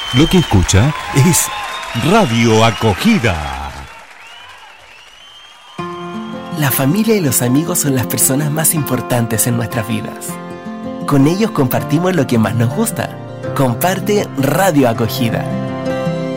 Lo que escucha es Radio Acogida. La familia y los amigos son las personas más importantes en nuestras vidas. Con ellos compartimos lo que más nos gusta. Comparte Radio Acogida.